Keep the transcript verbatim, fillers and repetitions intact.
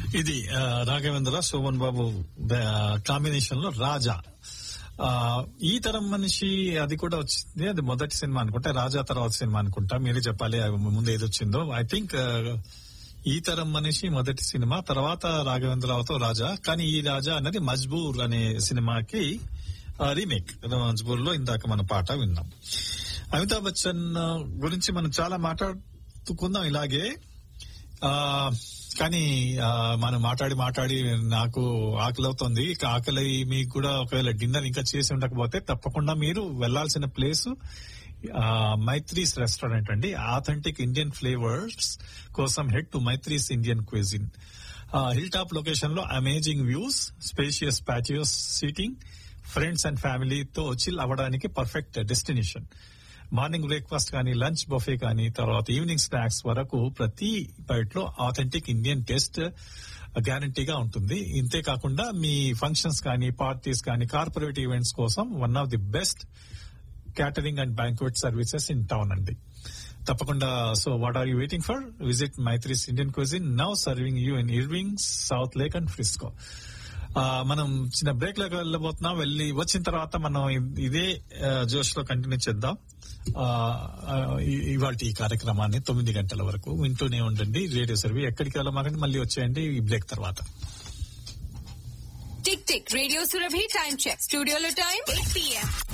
ఇది ఆ, రాఘవేంద్ర శోభన్ బాబు కాంబినేషన్ లో రాజా. ఆ, ఈ తరం మనిషి అది కూడా వచ్చింది, అది మొదటి సినిమా అనుకుంటా, రాజా తర్వాత సినిమా అనుకుంటా, మీరే చెప్పాలి ముందు ఏది వచ్చిందో. ఐ థింక్ ఈ తరం మనిషి మొదటి సినిమా, తర్వాత రాఘవేంద్రరావుతో రాజా. కానీ ఈ రాజా అనేది మజ్బూర్ అనే సినిమాకి రీమేక్. మజ్బూర్ లో ఇందాక మన పాట విన్నాం. అమితాబ్ బచ్చన్ గురించి మనం చాలా మాట్లాడుకుందాం ఇలాగే. ఆ కానీ మనం మాట్లాడి మాట్లాడి నాకు ఆకలి అవుతుంది. ఇక ఆకలి మీకు కూడా ఒకవేళ డిన్నర్ ఇంకా చేసి ఉండకపోతే తప్పకుండా మీరు వెళ్లాల్సిన ప్లేస్ మైత్రీస్ రెస్టారెంట్ అండి. ఆథెంటిక్ ఇండియన్ ఫ్లేవర్స్ కోసం head to Maitri's Indian cuisine. Hill top location లో amazing views, spacious ప్యాటియోస్ seating, friends and ఫ్యామిలీతో చిల్ అవ్వడానికి పర్ఫెక్ట్ డెస్టినేషన్. మార్నింగ్ బ్రేక్ఫాస్ట్ కానీ, లంచ్ బఫే కానీ, తర్వాత ఈవినింగ్ స్నాక్స్ వరకు ప్రతి బైట్ లో ఆథెంటిక్ ఇండియన్ టేస్ట్ గ్యారంటీగా ఉంటుంది. ఇంతే కాకుండా మీ ఫంక్షన్స్ కానీ, పార్టీస్ కానీ, కార్పొరేట్ ఈవెంట్స్ కోసం one of the best catering and banquet services in town అండి. తప్పకుండా. So what are you waiting for? Visit Maitri's Indian cuisine, now serving you in Irving, south lake and Frisco. మనం చిన్న break లోకి వెళ్ళబోతున్నాం. వెళ్ళి వచ్చిన తర్వాత మనం ఇదే జోష్ లో కంటిన్యూ చేద్దాం ఇవాళ ఈ కార్యక్రమాన్ని. తొమ్మిది గంటల వరకు వింటూనే ఉండండి రేడియో సర్వీ. ఎక్కడికి వెళ్ళమాకండి, మళ్ళీ వచ్చేయండి ఈ బ్రేక్ తర్వాత. Tick tick radio Surabhi time check. స్టూడియోలో టైం ఎయిట్ పిఎం.